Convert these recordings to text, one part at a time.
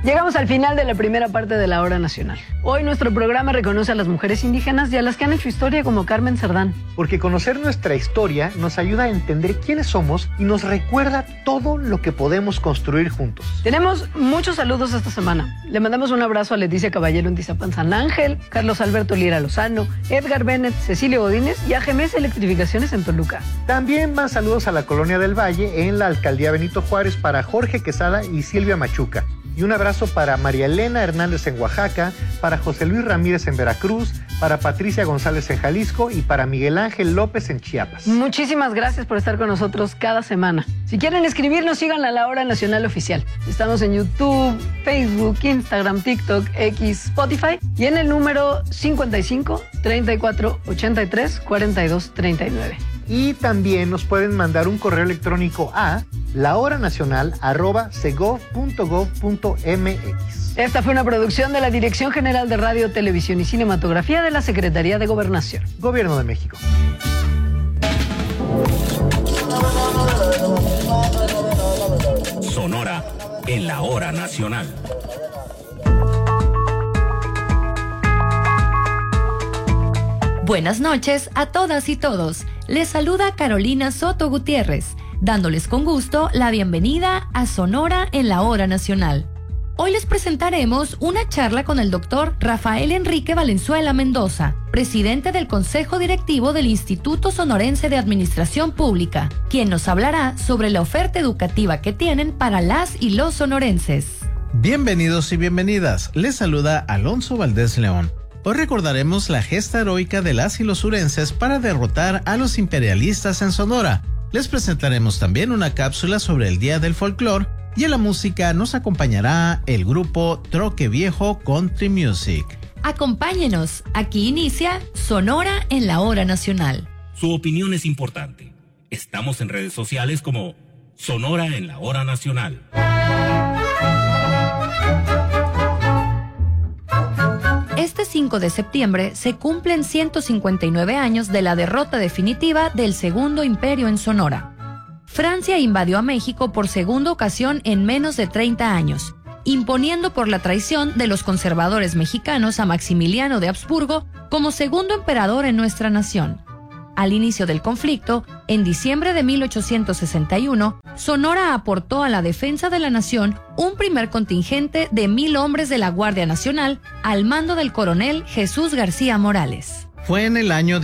Llegamos al final de la primera parte de la Hora Nacional. Hoy nuestro programa reconoce a las mujeres indígenas y a las que han hecho historia como Carmen Cerdán. Porque conocer nuestra historia nos ayuda a entender quiénes somos y nos recuerda todo lo que podemos construir juntos. Tenemos muchos saludos esta semana. Le mandamos un abrazo a Leticia Caballero en Tizapán San Ángel, Carlos Alberto Lira Lozano, Edgar Bennett, Cecilio Godínez y a GMS Electrificaciones en Toluca. También van saludos a la Colonia del Valle en la Alcaldía Benito Juárez para Jorge Quesada y Silvia Machuca. Y un abrazo para María Elena Hernández en Oaxaca, para José Luis Ramírez en Veracruz, para Patricia González en Jalisco y para Miguel Ángel López en Chiapas. Muchísimas gracias por estar con nosotros cada semana. Si quieren escribirnos, sigan a La Hora Nacional Oficial. Estamos en YouTube, Facebook, Instagram, TikTok, X, Spotify y en el número 55 34 83 42 39. Y también nos pueden mandar un correo electrónico a lahoranacional@segov.gov.mx. Esta fue una producción de la Dirección General de Radio, Televisión y Cinematografía de la Secretaría de Gobernación. Gobierno de México. Sonora en la Hora Nacional. Buenas noches a todas y todos. Les saluda Carolina Soto Gutiérrez, dándoles con gusto la bienvenida a Sonora en la Hora Nacional. Hoy les presentaremos una charla con el doctor Rafael Enrique Valenzuela Mendoza, presidente del Consejo Directivo del Instituto Sonorense de Administración Pública, quien nos hablará sobre la oferta educativa que tienen para las y los sonorenses. Bienvenidos y bienvenidas. Les saluda Alonso Valdés León. Hoy recordaremos la gesta heroica de las y los surenses para derrotar a los imperialistas en Sonora. Les presentaremos también una cápsula sobre el Día del Folclor y en la música nos acompañará el grupo Troque Viejo Country Music. Acompáñenos, aquí inicia Sonora en la Hora Nacional. Su opinión es importante. Estamos en redes sociales como Sonora en la Hora Nacional. Este 5 de septiembre se cumplen 159 años de la derrota definitiva del Segundo Imperio en Sonora. Francia invadió a México por segunda ocasión en menos de 30 años, imponiendo por la traición de los conservadores mexicanos a Maximiliano de Habsburgo como segundo emperador en nuestra nación. Al inicio del conflicto, en diciembre de 1861, Sonora aportó a la defensa de la nación un primer contingente de 1,000 hombres de la Guardia Nacional al mando del coronel Jesús García Morales. Fue en el año de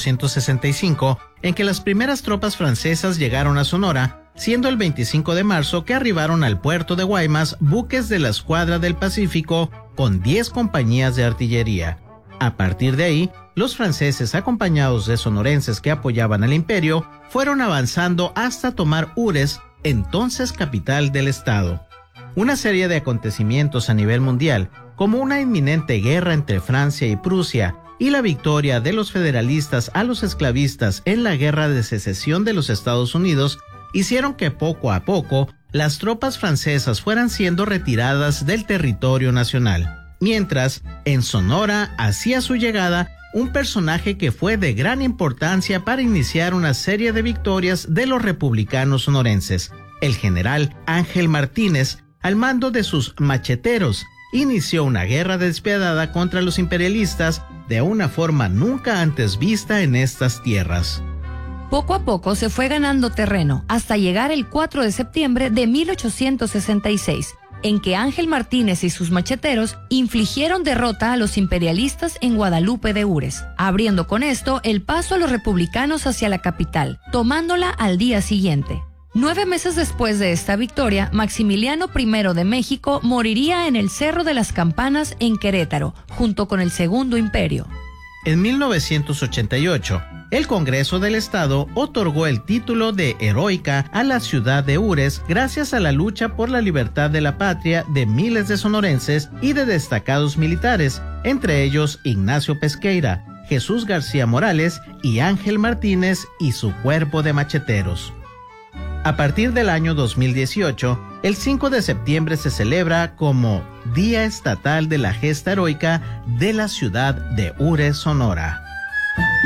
1865 en que las primeras tropas francesas llegaron a Sonora, siendo el 25 de marzo que arribaron al puerto de Guaymas buques de la Escuadra del Pacífico con 10 compañías de artillería. A partir de ahí, los franceses, acompañados de sonorenses que apoyaban al imperio, fueron avanzando hasta tomar Ures, entonces capital del estado. Una serie de acontecimientos a nivel mundial, como una inminente guerra entre Francia y Prusia y la victoria de los federalistas a los esclavistas en la Guerra de Secesión de los Estados Unidos, hicieron que poco a poco las tropas francesas fueran siendo retiradas del territorio nacional. Mientras, en Sonora hacía su llegada un personaje que fue de gran importancia para iniciar una serie de victorias de los republicanos sonorenses. El general Ángel Martínez, al mando de sus macheteros, inició una guerra despiadada contra los imperialistas de una forma nunca antes vista en estas tierras. Poco a poco se fue ganando terreno hasta llegar el 4 de septiembre de 1866, en que Ángel Martínez y sus macheteros infligieron derrota a los imperialistas en Guadalupe de Ures, abriendo con esto el paso a los republicanos hacia la capital, tomándola al día siguiente. 9 meses después de esta victoria, Maximiliano I de México moriría en el Cerro de las Campanas en Querétaro, junto con el Segundo Imperio. En 1988, el Congreso del Estado otorgó el título de heroica a la ciudad de Ures gracias a la lucha por la libertad de la patria de miles de sonorenses y de destacados militares, entre ellos Ignacio Pesqueira, Jesús García Morales y Ángel Martínez y su cuerpo de macheteros. A partir del año 2018, el 5 de septiembre se celebra como Día Estatal de la Gesta Heroica de la ciudad de Ures, Sonora.